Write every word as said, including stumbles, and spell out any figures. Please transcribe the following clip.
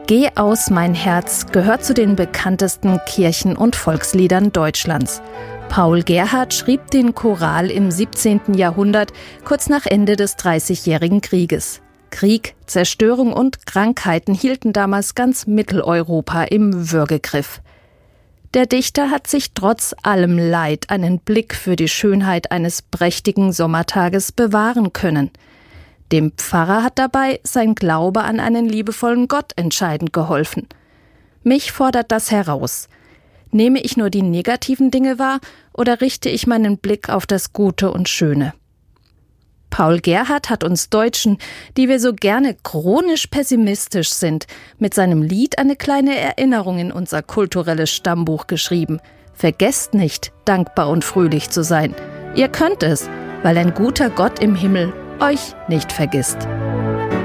Geh aus, mein Herz gehört zu den bekanntesten Kirchen- und Volksliedern Deutschlands. Paul Gerhardt schrieb den Choral im siebzehnten Jahrhundert, kurz nach Ende des Dreißigjährigen Krieges. Krieg, Zerstörung und Krankheiten hielten damals ganz Mitteleuropa im Würgegriff. Der Dichter hat sich trotz allem Leid einen Blick für die Schönheit eines prächtigen Sommertages bewahren können. Dem Pfarrer hat dabei sein Glaube an einen liebevollen Gott entscheidend geholfen. Mich fordert das heraus. Nehme ich nur die negativen Dinge wahr oder richte ich meinen Blick auf das Gute und Schöne? Paul Gerhardt hat uns Deutschen, die wir so gerne chronisch pessimistisch sind, mit seinem Lied eine kleine Erinnerung in unser kulturelles Stammbuch geschrieben. Vergesst nicht, dankbar und fröhlich zu sein. Ihr könnt es, weil ein guter Gott im Himmel euch nicht vergisst.